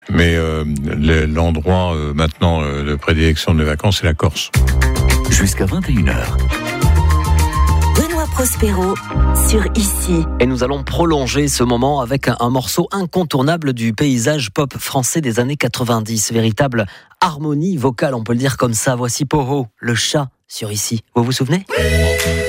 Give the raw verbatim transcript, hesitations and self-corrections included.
Mais euh, l'endroit euh, maintenant euh, de prédilection de vacances, c'est la Corse. Jusqu'à vingt et une heures. Benoît Prospero sur Ici. Et nous allons prolonger ce moment avec un, un morceau incontournable du paysage pop français des années quatre-vingt-dix. Véritable harmonie vocale, on peut le dire comme ça. Voici Poho, le chat sur Ici. Vous vous souvenez ?